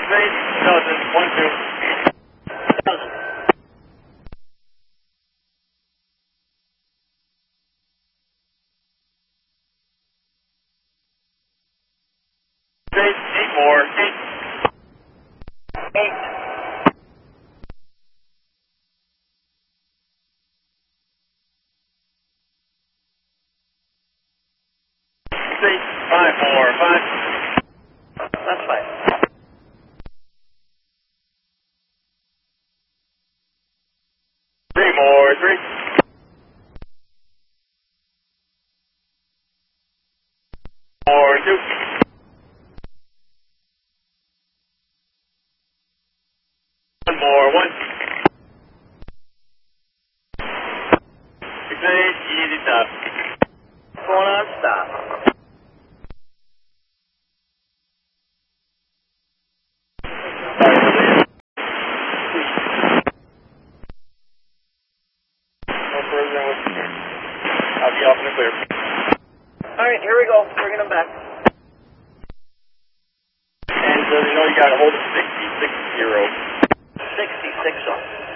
Space, dozen, 1-2. Dozen. Space, 8 more, 8. 8. Space, 5 more, 5. That's fine. Three more, 3. More, 2. One more, 1. Space, easy stop. What's going on? Stop. No further than what's here. I'll be off in the clear. Alright, here we go. Bringing them back. And so you know you got to hold it 60-6-0. 66 on.